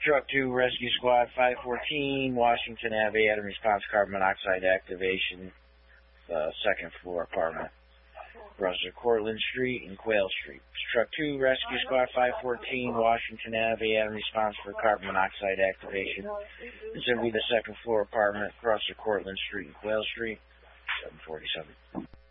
Truck 2, Rescue Squad 514, Washington Ave, Adam response, carbon monoxide activation, second floor apartment, across Cortlandt Street and Quayle Street. Truck 2, Rescue Squad 514, Washington Ave, Adam response for carbon monoxide activation. This will be the second floor apartment, across Cortlandt Street and Quayle Street, 747.